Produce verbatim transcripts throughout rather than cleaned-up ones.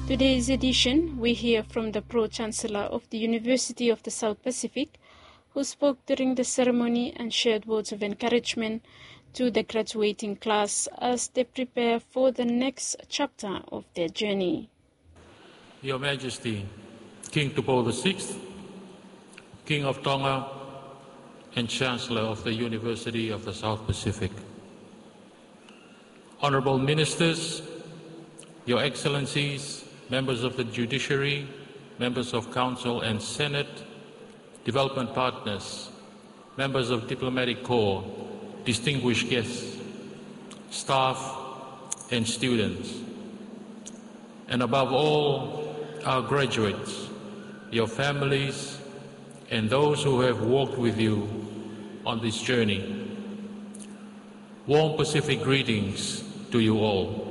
Today's edition, we hear from the Pro-Chancellor of the University of the South Pacific, who spoke during the ceremony and shared words of encouragement to the graduating class as they prepare for the next chapter of their journey. Your Majesty, King Tupou the sixth, King of Tonga and Chancellor of the University of the South Pacific. Honourable Ministers, Your Excellencies, members of the Judiciary, members of Council and Senate, development partners, members of Diplomatic Corps, distinguished guests, staff and students, and above all, our graduates, your families, and those who have walked with you on this journey. Warm Pacific greetings to you all.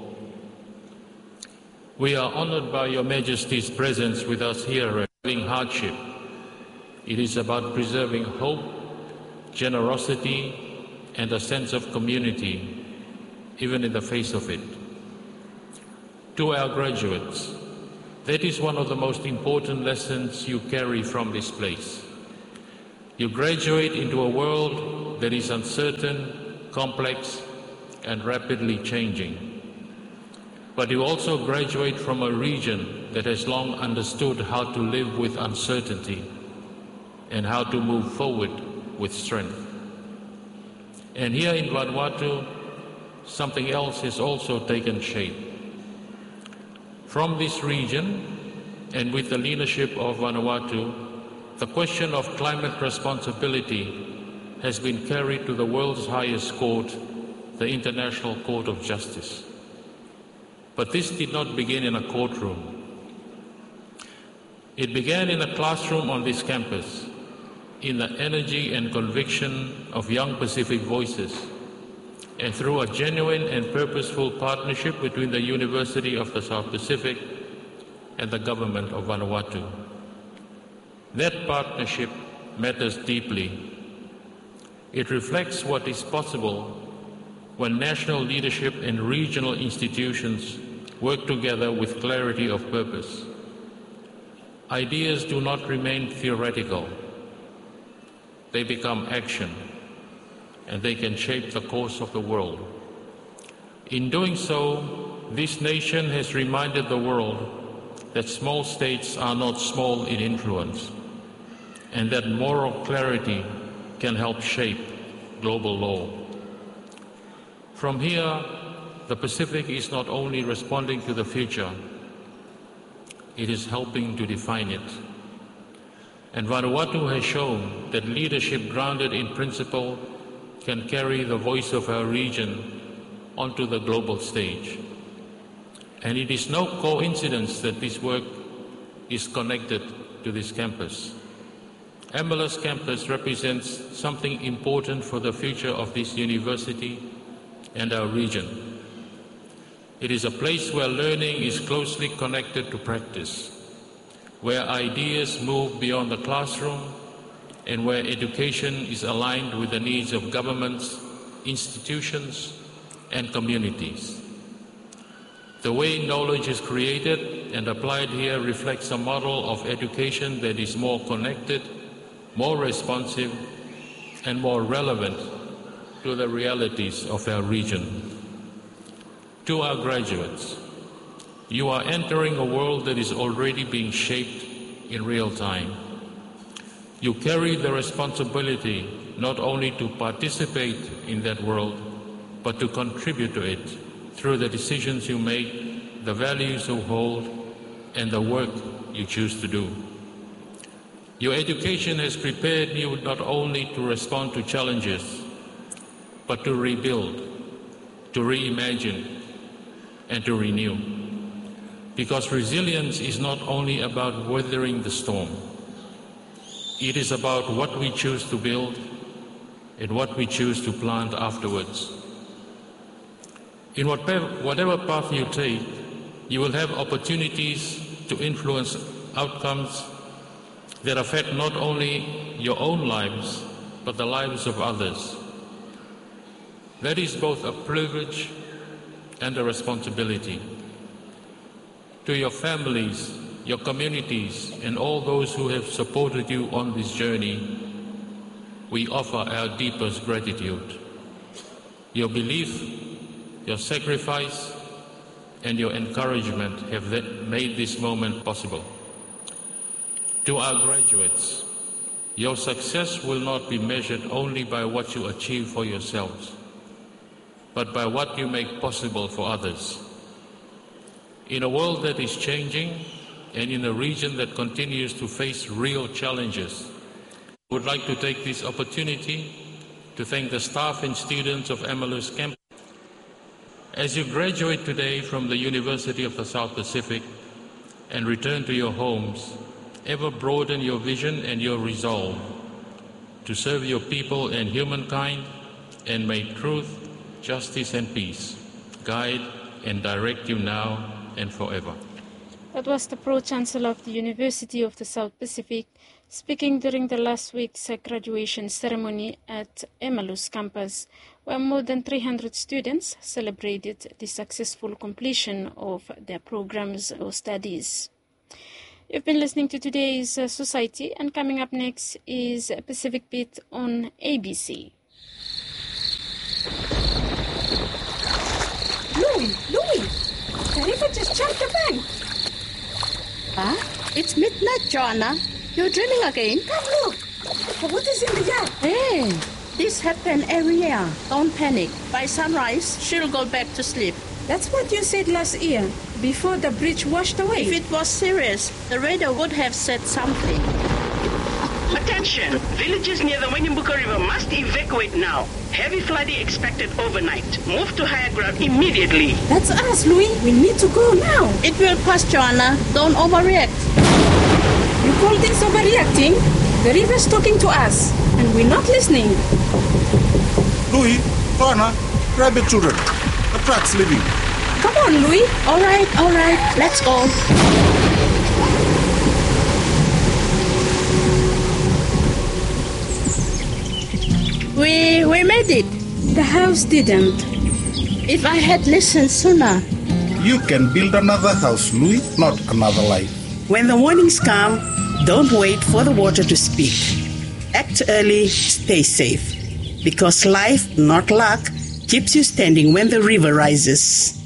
We are honored by Your Majesty's presence with us here at Living Hardship. It is about preserving hope, generosity, and a sense of community, even in the face of it. To our graduates, that is one of the most important lessons you carry from this place. You graduate into a world that is uncertain, complex, and rapidly changing. But you also graduate from a region that has long understood how to live with uncertainty and how to move forward with strength. And here in Vanuatu, something else has also taken shape. From this region, and with the leadership of Vanuatu, the question of climate responsibility has been carried to the world's highest court, the International Court of Justice. But this did not begin in a courtroom. It began in a classroom on this campus, in the energy and conviction of young Pacific voices, and through a genuine and purposeful partnership between the University of the South Pacific and the government of Vanuatu. That partnership matters deeply. It reflects what is possible when national leadership and regional institutions work together with clarity of purpose. Ideas do not remain theoretical. They become action, and they can shape the course of the world. In doing so, this nation has reminded the world that small states are not small in influence, and that moral clarity can help shape global law. From here, the Pacific is not only responding to the future, it is helping to define it. And Vanuatu has shown that leadership grounded in principle can carry the voice of our region onto the global stage. And it is no coincidence that this work is connected to this campus. M L S campus represents something important for the future of this university and our region. It is a place where learning is closely connected to practice, where ideas move beyond the classroom, and where education is aligned with the needs of governments, institutions, and communities. The way knowledge is created and applied here reflects a model of education that is more connected, more responsive, and more relevant to the realities of our region. To our graduates, you are entering a world that is already being shaped in real time. You carry the responsibility not only to participate in that world, but to contribute to it through the decisions you make, the values you hold, and the work you choose to do. Your education has prepared you not only to respond to challenges, but to rebuild, to reimagine, and to renew. Because resilience is not only about weathering the storm. It is about what we choose to build and what we choose to plant afterwards. In whatever, whatever path you take, you will have opportunities to influence outcomes that affect not only your own lives, but the lives of others. That is both a privilege and a responsibility. To your families, your communities, and all those who have supported you on this journey, we offer our deepest gratitude. Your belief, your sacrifice, and your encouragement have made this moment possible. To our graduates, your success will not be measured only by what you achieve for yourselves, but by what you make possible for others. In a world that is changing and in a region that continues to face real challenges, I would like to take this opportunity to thank the staff and students of Emalus Campus. As you graduate today from the University of the South Pacific and return to your homes, ever broaden your vision and your resolve to serve your people and humankind, and may truth, justice and peace guide and direct you now and forever. That was the Pro-Chancellor of the University of the South Pacific speaking during the last week's graduation ceremony at Emalus campus, where more than three hundred students celebrated the successful completion of their programs or studies. You've been listening to today's uh, Society, and coming up next is Pacific Beat on A B C. Louis, Louis, the river just jumped the bank. Huh? It's midnight, Joanna. You're drilling again? Come look. The water's in the yard. Hey, this happens every year. Don't panic. By sunrise, she'll go back to sleep. That's what you said last year, before the bridge washed away. If it was serious, the radar would have said something. Attention! Villages near the Wenyambuka River must evacuate now. Heavy flooding expected overnight. Move to higher ground immediately. That's us, Louis. We need to go now. It will pass, Joanna. Don't overreact. You call this overreacting? The river's talking to us, and we're not listening. Louis, Joanna, grab your children. The truck's leaving. Come on, Louis. All right, all right. Let's go. We we made it. The house didn't. If I had listened sooner. You can build another house, Louis, not another life. When the warnings come, don't wait for the water to speak. Act early, stay safe. Because life, not luck, keeps you standing when the river rises.